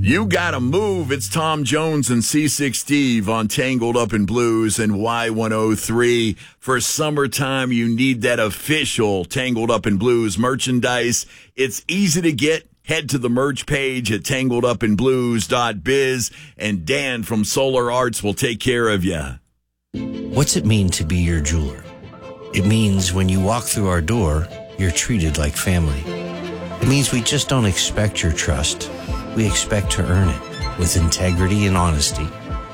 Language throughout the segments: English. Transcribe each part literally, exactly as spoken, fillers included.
You gotta move. It's Tom Jones and C six Steve on Tangled Up in Blues and Y one oh three. For summertime, you need that official Tangled Up in Blues merchandise. It's easy to get. Head to the merch page at tangled up in blues dot biz, and Dan from Solar Arts will take care of you. What's it mean to be your jeweler? It means when you walk through our door, you're treated like family. It means we just don't expect your trust. We expect to earn it with integrity and honesty.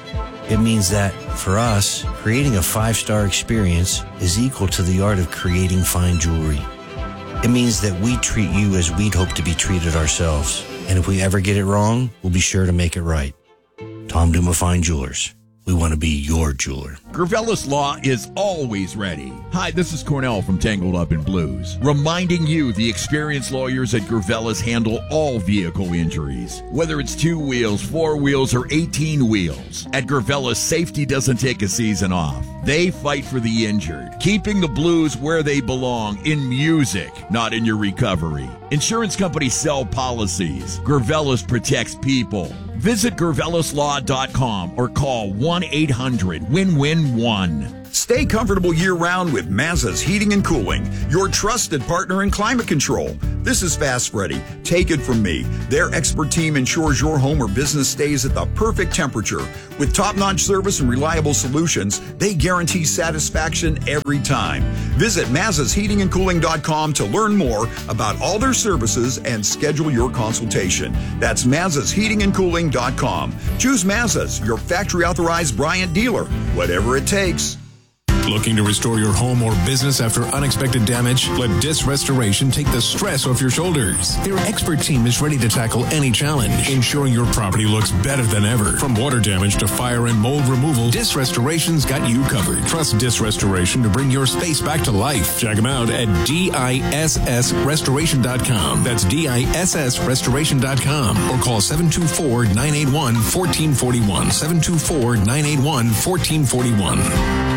It means that, for us, creating a five-star experience is equal to the art of creating fine jewelry. It means that we treat you as we'd hope to be treated ourselves. And if we ever get it wrong, we'll be sure to make it right. Tom Duma Fine Jewelers. We want to be your jeweler. Gervelis Law is always ready. Hi, this is Cornell from Tangled Up in Blues, reminding you the experienced lawyers at Gervelis handle all vehicle injuries, whether it's two wheels, four wheels, or eighteen wheels. At Gervelis, safety doesn't take a season off. They fight for the injured, keeping the blues where they belong, in music, not in your recovery. Insurance companies sell policies. Gervelis protects people. Visit gervelis law dot com or call one eight hundred win win one. Stay comfortable year-round with Mazza's Heating and Cooling, your trusted partner in climate control. This is Fast Freddy. Take it from me. Their expert team ensures your home or business stays at the perfect temperature. With top-notch service and reliable solutions, they guarantee satisfaction every time. Visit mazzas heating and cooling dot com to learn more about all their services and schedule your consultation. That's mazzas heating and cooling dot com. Choose Mazza's, your factory-authorized Bryant dealer. Whatever it takes. Looking to restore your home or business after unexpected damage? Let Disc Restoration take the stress off your shoulders. Their expert team is ready to tackle any challenge, ensuring your property looks better than ever. From water damage to fire and mold removal, Disc Restoration's got you covered. Trust Disc Restoration to bring your space back to life. Check them out at D I S S restoration dot com. That's D I S S restoration dot com. Or call seven two four, nine eight one, one four four one. seven two four, nine eight one, one four four one.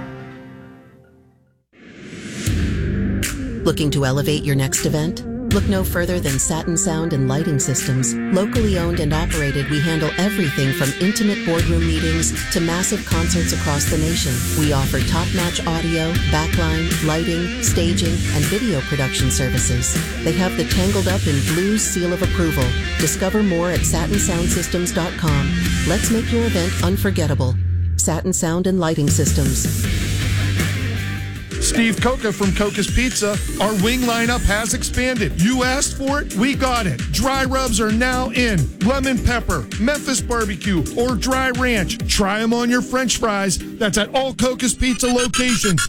Looking to elevate your next event? Look no further than Satin Sound and Lighting Systems. Locally owned and operated, we handle everything from intimate boardroom meetings to massive concerts across the nation. We offer top-notch audio, backline, lighting, staging, and video production services. They have the Tangled Up in Blues seal of approval. Discover more at satin sound systems dot com. Let's make your event unforgettable. Satin Sound and Lighting Systems. Steve Coca from Coca's Pizza. Our wing lineup has expanded. You asked for it, we got it. Dry rubs are now in. Lemon pepper, Memphis barbecue, or dry ranch. Try them on your French fries. That's at all Coca's Pizza locations.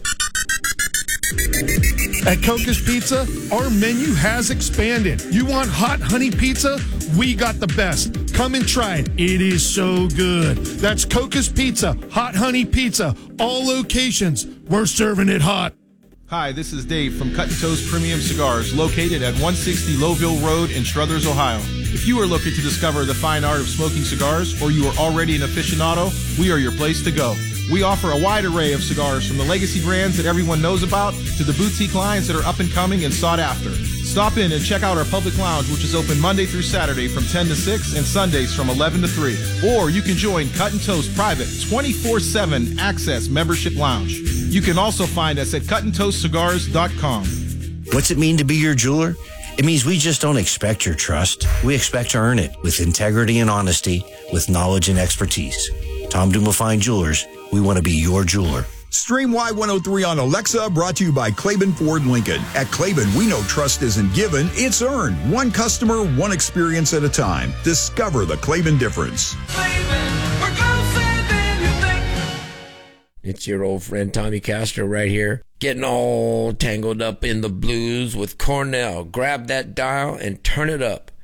At Coca's Pizza, our menu has expanded. You want hot honey pizza? We got the best. Come and try it. It is so good. That's Coca's Pizza, hot honey pizza, all locations. We're serving it hot. Hi, this is Dave from Cut and Toast Premium Cigars, located at one sixty Lowville Road in Struthers, Ohio. If you are looking to discover the fine art of smoking cigars, or you are already an aficionado, we are your place to go. We offer a wide array of cigars, from the legacy brands that everyone knows about to the boutique lines that are up and coming and sought after. Stop in and check out our public lounge, which is open Monday through Saturday from ten to six and Sundays from eleven to three. Or you can join Cut and Toast private twenty-four seven access membership lounge. You can also find us at cut and toast cigars dot com. What's it mean to be your jeweler? It means we just don't expect your trust. We expect to earn it with integrity and honesty, with knowledge and expertise. Tom Duma Fine Jewelers, we want to be your jeweler. Stream Y one oh three on Alexa, brought to you by Claiborne Ford Lincoln. At Claiborne, we know trust isn't given, it's earned. One customer, one experience at a time. Discover the Claiborne difference. We're closer than you think. It's your old friend Tommy Castro right here, getting all tangled up in the blues with Cornell. Grab that dial and turn it up.